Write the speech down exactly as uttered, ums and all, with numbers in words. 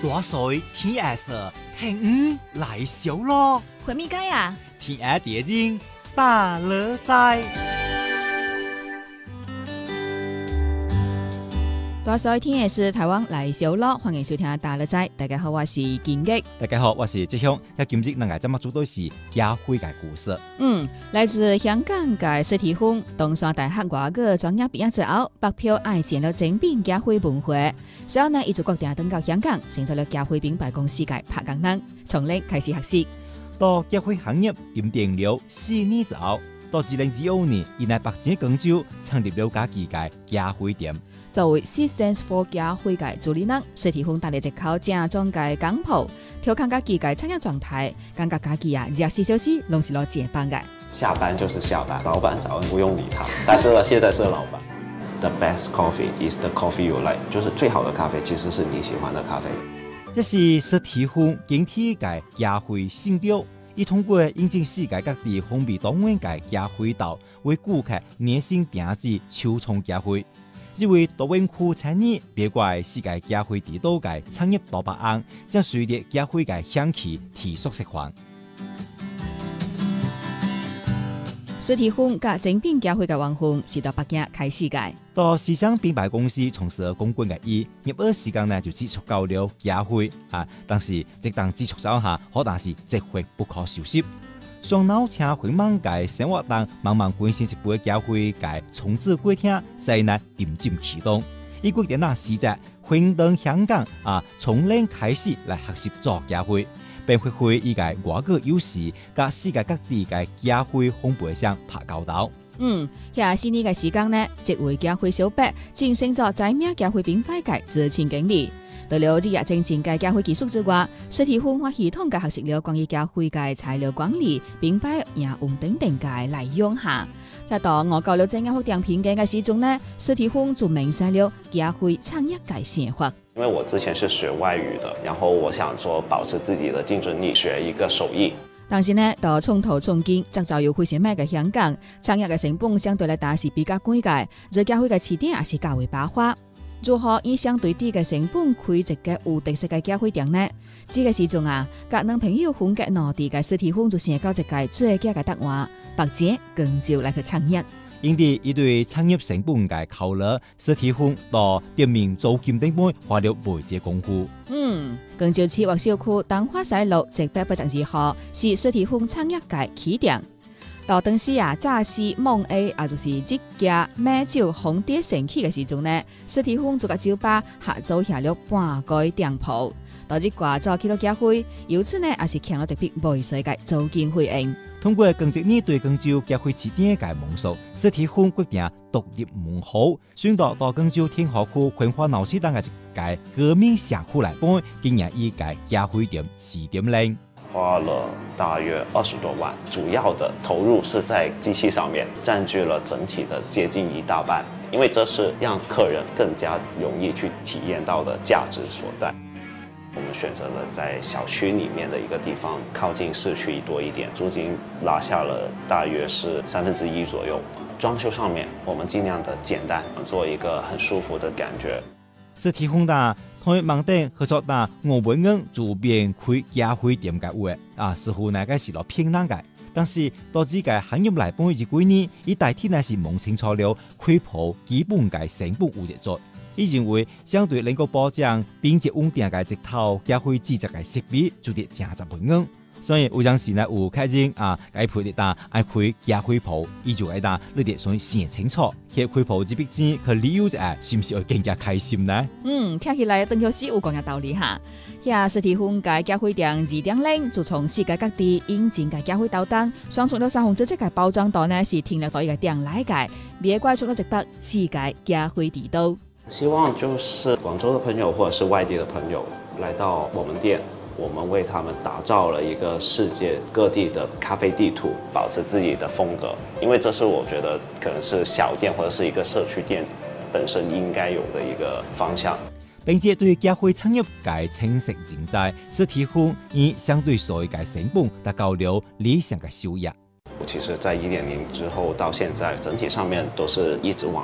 大水天下色，聽五來小咯。 回咪街啊？ 天下蝶精大樂在。 大水天下是台灣來小咯，歡迎收聽大樂在。大家好，我是金吉。 大家好，我是志雄。喺今日，咱嚟今日做到是家徽嘅故事。 嗯，來自香港嘅史蒂芬，東山大學外語專業畢業之後，北漂愛建了精品家徽文化。所以呢，伊就決定登到香港，成咗了家徽品牌公司嘅拍工人，從零開始學習。 到家徽行業奠定了四年之後，到二零二五年，伊喺北京廣州成立了家己嘅家徽店。 作為 C stands for 家徽嘅主理人，史蒂芬帶嚟一口正宗嘅港普，調侃家己嘅產業狀態，感覺家己啊廿四小時攏是攞接班嘅。 下班就是下班，老闆早不用理他，但是呢，現在是老闆。The best coffee is the coffee you like， 就是最好的咖啡其實是你喜歡的咖啡。 這是史蒂芬經體嘅家徽信條，伊通過引進世界各地風靡多元嘅家徽豆，為顧客熱心定製首創家徽。因為多元區產業別怪世界家徽地道嘅產業大白案，將隨着家徽嘅響起提速釋放。 史蒂芬甲精品家徽嘅運行是到北京開始嘅。 到時尚品牌公司從事公關嘅伊，入學時間呢就接觸到了家徽啊，但是即當接觸之下，可能是積灰不可收拾。雙腦車輝芒嘅生活當慢慢關心一部家徽嘅重置過程，使呢漸漸啟動。伊決定嗱時節回到香港啊，從零開始來學習做家徽，並發揮伊個外語優勢，甲世界各地嘅家徽烘焙商拍交道。 嗯，遐四年嘅時間呢，即為家徽小白晉升咗知名家徽品牌嘅執行經理。除了日日精進嘅家徽技術之外，史蒂芬還系統嘅學習了關於家徽嘅材料管理、品牌營運等等嘅內容下。喺當我教了正音學店品嘅嘅時鐘呢，史蒂芬就明晒了家徽產業嘅生活。 因為我之前是學外語的，然後我想說保持自己的競爭力，學一個手藝。 但是呢，到從頭從經，則就要開始賣嘅香港產業嘅成本相對嚟講是比較貴嘅，而家徽嘅起點也是較為飽和。如何以相對低嘅成本開一個有特色嘅家徽店呢？這個時陣啊，甲男朋友分隔內地嘅史蒂芬就想到一個最佳嘅答案：北京、廣州來去創業。 因此，伊對產業成本嘅考慮，史蒂芬到店面租金等方花了唔少功夫。 嗯，廣州市華小區東華西路一百八十二號是史蒂芬產業嘅起點。到當時啊，早市網 A 也就是這家美酒紅碟盛起嘅時陣呢，史蒂芬就甲酒吧合租下了半個店鋪，到這掛做起了家徽，由此呢也是搶了一筆未遂嘅租金回應。 通過近一年對廣州家徽起點嘅摸索，史蒂芬決定獨立門號，選擇到廣州天河區繁華鬧市當嘅一個革命社區來辦，經營一個家徽店四點零。 花了大約二十多萬，主要的投入是在機器上面，佔據了整體的接近一大半，因為這是讓客人更加容易去體驗到的價值所在。我們選擇了在小區裡面的一個地方，靠近市區多一點，租金拿下了大約是三分之一左右。裝修上面，我們盡量的簡單，做一個很舒服的感覺。 史蒂芬打同網店合作打我本人主編開家徽店嘅話啊，似乎那個是落偏難嘅。但是到這個行業來幫以及幾年，伊大體呢是摸清楚了開鋪基本嘅成本有幾多。伊認為相對能夠保障並且穩定嘅一套家徽製作嘅設備，就得正十分硬。所以有陣時呢有客人啊，該配的打愛開家徽鋪，伊就愛打你哋所以想清楚，開開鋪這筆錢佢理由就係是唔是會更加開心呢？ 嗯，聽起來鄧小師有講嘅道理哈。遐史蒂芬嘅家徽店二點零就從世界各地引進嘅家徽豆當，雙重了三紅紙質嘅包裝袋呢是停留到一個店來嘅，別怪出咗一筆世界家徽地道。 希望就是廣州的朋友或者是外地的朋友來到我們店，我們為他們打造了一個世界各地的咖啡地圖，保持自己的風格，因為這是我覺得可能是小店或者是一個社區店本身應該有的一個方向。 並且對家徽產業嘅清晰認知，史蒂芬以相對所謂嘅成本達到了理想嘅收益。 其實在一點零之後到現在，整體上面都是一直往